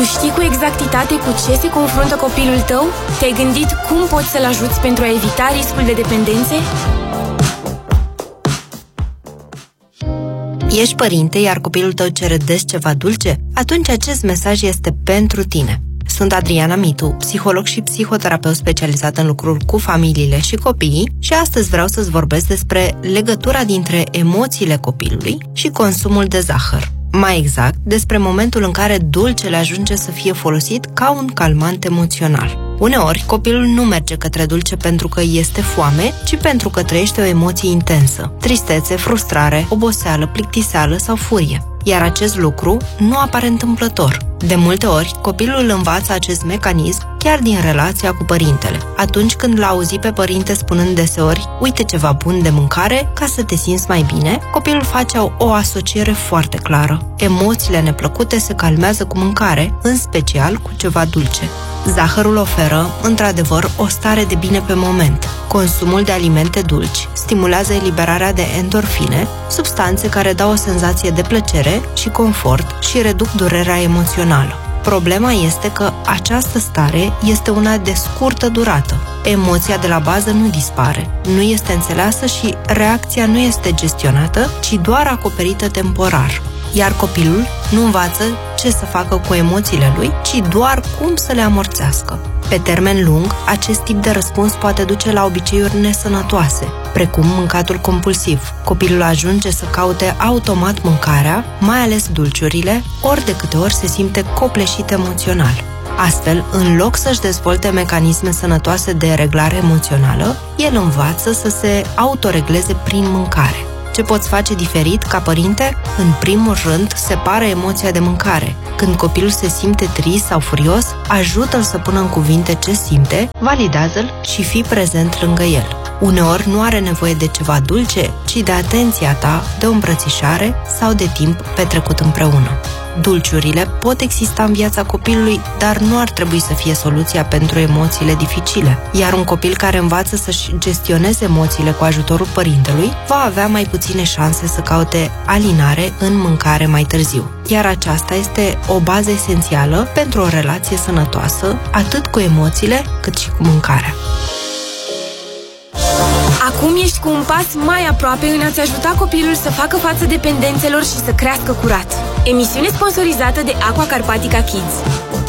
Tu știi cu exactitate cu ce se confruntă copilul tău? Te-ai gândit cum poți să-l ajuți pentru a evita riscul de dependențe? Ești părinte, iar copilul tău cere des ceva dulce? Atunci acest mesaj este pentru tine. Sunt Adriana Mitu, psiholog și psihoterapeut specializat în lucruri cu familiile și copiii și astăzi vreau să-ți vorbesc despre legătura dintre emoțiile copilului și consumul de zahăr. Mai exact, despre momentul în care dulcele ajunge să fie folosit ca un calmant emoțional. Uneori, copilul nu merge către dulce pentru că este foame, ci pentru că trăiește o emoție intensă: tristețe, frustrare, oboseală, plictiseală sau furie. Iar acest lucru nu apare întâmplător. De multe ori, copilul învață acest mecanism chiar din relația cu părintele. Atunci când l-a auzit pe părinte spunând deseori: uite ceva bun de mâncare ca să te simți mai bine, copilul face o asociere foarte clară. Emoțiile neplăcute se calmează cu mâncare, în special cu ceva dulce. Zahărul oferă, într-adevăr, o stare de bine pe moment. Consumul de alimente dulci stimulează eliberarea de endorfine, substanțe care dau o senzație de plăcere și confort și reduc durerea emoțională. Problema este că această stare este una de scurtă durată. Emoția de la bază nu dispare, nu este înțeleasă și reacția nu este gestionată, ci doar acoperită temporar. Iar copilul nu învață ce să facă cu emoțiile lui, ci doar cum să le amorțească. Pe termen lung, acest tip de răspuns poate duce la obiceiuri nesănătoase, precum mâncatul compulsiv. Copilul ajunge să caute automat mâncarea, mai ales dulciurile, ori de câte ori se simte copleșit emoțional. Astfel, în loc să-și dezvolte mecanisme sănătoase de reglare emoțională, el învață să se autoregleze prin mâncare. Ce poți face diferit ca părinte? În primul rând, separă emoția de mâncare. Când copilul se simte trist sau furios, ajută-l să pună în cuvinte ce simte, validează-l și fii prezent lângă el. Uneori nu are nevoie de ceva dulce, ci de atenția ta, de o îmbrățișare sau de timp petrecut împreună. Dulciurile pot exista în viața copilului, dar nu ar trebui să fie soluția pentru emoțiile dificile. Iar un copil care învață să-și gestioneze emoțiile cu ajutorul părintelui va avea mai puține șanse să caute alinare în mâncare mai târziu. Iar aceasta este o bază esențială pentru o relație sănătoasă, atât cu emoțiile, cât și cu mâncarea. Acum ești cu un pas mai aproape în a-ți ajuta copilul să facă față dependențelor și să crească curat. Emisiune sponsorizată de Aqua Carpatica Kids.